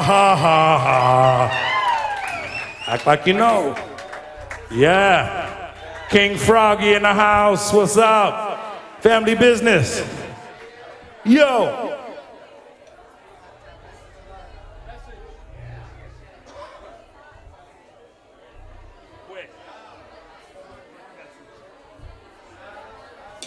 ha ha. Act like you know. Yeah. King Froggy in the house. What's up? Family business. Yo.